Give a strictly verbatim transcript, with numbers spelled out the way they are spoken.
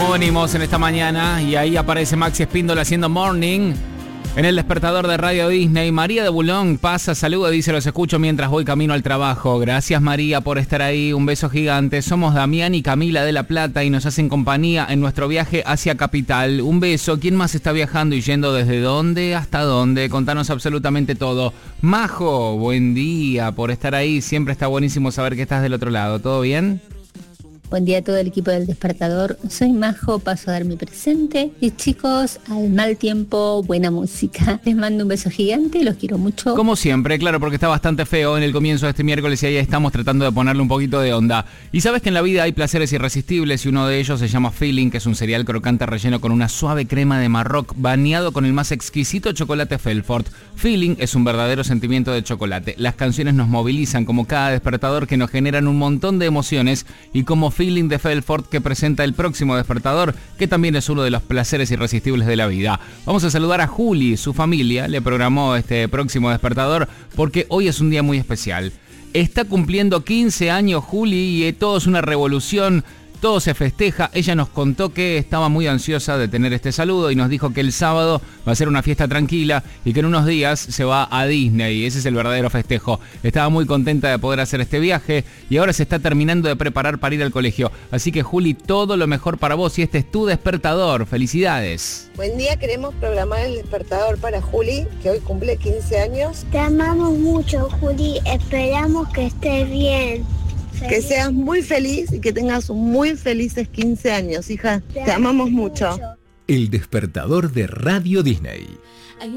¿Cómo venimos en esta mañana? Y ahí aparece Maxi Espíndola haciendo morning en el despertador de Radio Disney. María de Bulón pasa, saluda, dice: los escucho mientras voy camino al trabajo. Gracias, María, por estar ahí. Un beso gigante. Somos Damián y Camila de La Plata y nos hacen compañía en nuestro viaje hacia Capital. Un beso. ¿Quién más está viajando y yendo desde dónde hasta dónde? Contanos absolutamente todo. Majo, buen día por estar ahí. Siempre está buenísimo saber que estás del otro lado. ¿Todo bien? Buen día a todo el equipo del Despertador. Soy Majo, paso a dar mi presente. Y chicos, al mal tiempo, buena música. Les mando un beso gigante, los quiero mucho. Como siempre, claro, porque está bastante feo en el comienzo de este miércoles y ahí estamos tratando de ponerle un poquito de onda. Y sabes que en la vida hay placeres irresistibles y uno de ellos se llama Feeling, que es un cereal crocante relleno con una suave crema de Marroc bañado con el más exquisito chocolate Felfort. Feeling es un verdadero sentimiento de chocolate. Las canciones nos movilizan como cada despertador, que nos generan un montón de emociones, y como Feeling de Felfort, que presenta el próximo despertador, que también es uno de los placeres irresistibles de la vida. Vamos a saludar a Juli. Su familia le programó este próximo despertador porque hoy es un día muy especial. Está cumpliendo quince años Juli y todo es una revolución. Todo se festeja. Ella nos contó que estaba muy ansiosa de tener este saludo y nos dijo que el sábado va a ser una fiesta tranquila y que en unos días se va a Disney. Ese es el verdadero festejo. Estaba muy contenta de poder hacer este viaje y ahora se está terminando de preparar para ir al colegio. Así que, Juli, todo lo mejor para vos y este es tu despertador. ¡Felicidades! Buen día, queremos programar el despertador para Juli, que hoy cumple quince años. Te amamos mucho, Juli. Esperamos que estés bien. Que seas muy feliz y que tengas muy felices quince años, hija. Te amamos mucho. El despertador de Radio Disney.